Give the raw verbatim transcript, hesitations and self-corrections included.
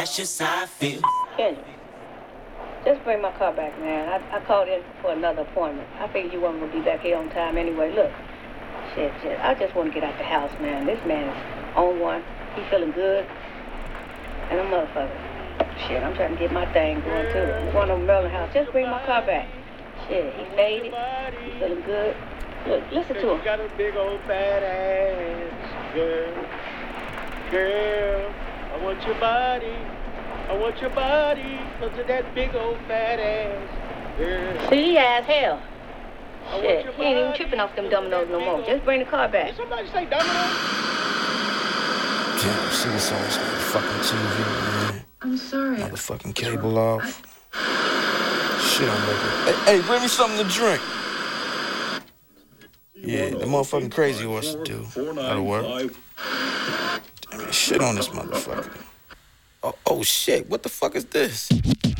that's just how I feel. Kendra, just bring my car back, man. I, I called in for another appointment. I figured you weren't going to be back here on time anyway. Look, shit, shit. I just want to get out the house, man. This man is on one. He feeling good. And a motherfucker. Shit, I'm trying to get my thing going, too. I'm going to Merlin house. Just bring my car back. Shit, he made it. He feeling good. Look, listen to him. You got a big old fat ass, girl. Girl, I want your body. I want your body because of that big old fat ass, girl. See, ass hell. Shit, he ain't even tripping off them dominoes no more. Just bring the car back. Did somebody say dominoes? Damn, see this on fucking T V, man. I'm sorry. Motherfucking cable off. Shit, I'm making. Hey, hey, bring me something to drink. Yeah, the motherfucking crazy horse to do. That'll work. Damn it, shit on this motherfucker. Oh, oh shit, what the fuck is this?